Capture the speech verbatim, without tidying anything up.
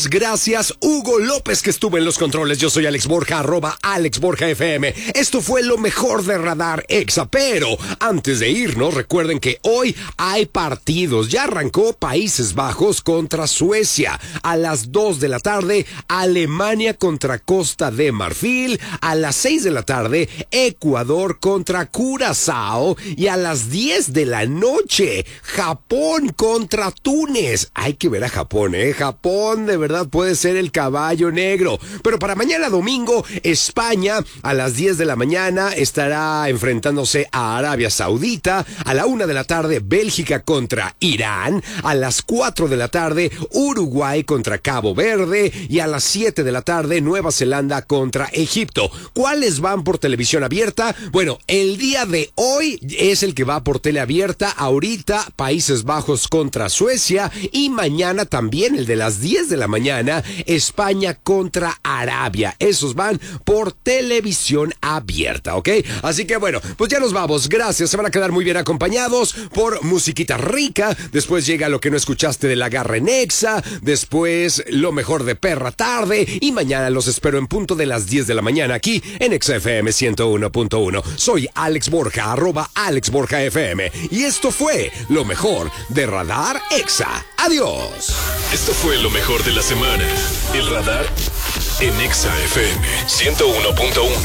Gracias, Hugo López, que estuvo en los controles. Yo soy Alex Borja, arroba Alex Borja F M. Esto fue lo mejor de Radar Exa. Pero antes de irnos, recuerden que hoy hay partidos. Ya arrancó Países Bajos contra Suecia. A las dos de la tarde, Alemania contra Costa de Marfil. A las seis de la tarde, Ecuador contra Curazao. Y a las diez de la noche, Japón contra Túnez. Hay que ver a Japón, ¿eh? Japón, de verdad, puede ser el caballo negro. Pero para mañana domingo, España a las diez de la mañana estará enfrentándose a Arabia Saudita. A la una de la tarde, Bélgica contra Irán. A las cuatro de la tarde, Uruguay contra Cabo Verde. Y a las siete de la tarde, Nueva Zelanda contra Egipto. ¿Cuáles van por televisión abierta? Bueno, el día de hoy es el que va por tele abierta. Ahorita, Países Bajos contra Suecia. Y mañana también el de las diez de la mañana. Mañana, España contra Arabia. Esos van por televisión abierta, ¿ok? Así que bueno, pues ya nos vamos. Gracias, se van a quedar muy bien acompañados por musiquita rica. Después llega lo que no escuchaste de la Garra en Exa. Después, lo mejor de Perra Tarde. Y mañana los espero en punto de las diez de la mañana aquí en Exa F M ciento uno punto uno. Soy Alex Borja, arroba Alex Borja F M. Y esto fue lo mejor de Radar Exa. Adiós. Esto fue lo mejor de la semana. El Radar en Exa F M ciento uno punto uno.